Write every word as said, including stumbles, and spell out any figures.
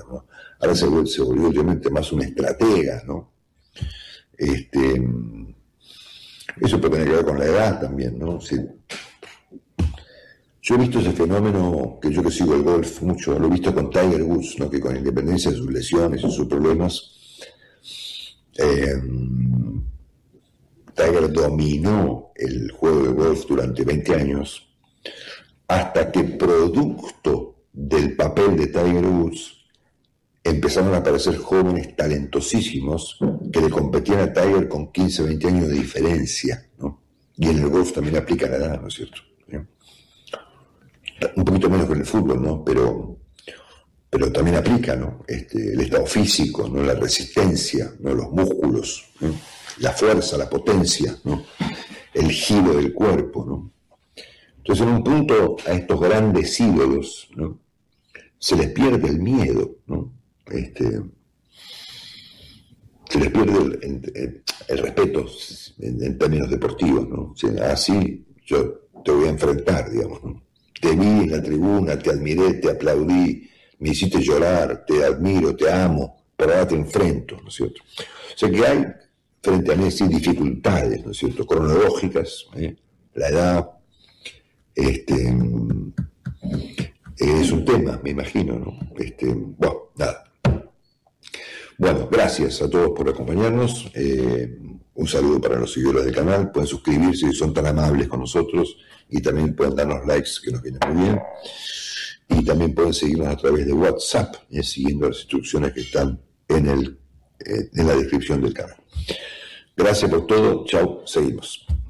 ¿no? Ahora se, se volvió obviamente más una estratega, ¿no? Este, eso puede tener que ver con la edad también, ¿no? Sí. Yo he visto ese fenómeno, que yo que sigo el golf mucho, lo he visto con Tiger Woods, ¿no? Que con independencia de sus lesiones y sus problemas, eh, Tiger dominó el juego de golf durante veinte años, hasta que producto del papel de Tiger Woods empezaron a aparecer jóvenes talentosísimos que le competían a Tiger con quince, veinte años de diferencia, ¿no? Y en el golf también aplica la edad, ¿no es cierto? ¿Sí? Un poquito menos que en el fútbol, ¿no? Pero, pero también aplica, ¿no? Este, el estado físico, ¿no? La resistencia, ¿no? Los músculos, ¿no? La fuerza, la potencia, ¿no? El giro del cuerpo, ¿no? Entonces, en un punto, a estos grandes ídolos, ¿no? Se les pierde el miedo, ¿no? Este, se les pierde el, el, el respeto en, en términos deportivos, ¿no? O sea, así yo te voy a enfrentar, digamos, ¿no? Te vi en la tribuna, te admiré, te aplaudí, me hiciste llorar, te admiro, te amo, pero ahora te enfrento, ¿no es cierto? O sea que hay frente a Messi dificultades, ¿no es cierto? Cronológicas, ¿eh? La edad, este, es un tema, me imagino, ¿no? Este, bueno, nada. Bueno, gracias a todos por acompañarnos. Eh, un saludo para los seguidores del canal. Pueden suscribirse si son tan amables con nosotros y también pueden darnos likes, que nos viene muy bien. Y también pueden seguirnos a través de WhatsApp, eh, siguiendo las instrucciones que están en, el, eh, en la descripción del canal. Gracias por todo. Chao. Seguimos.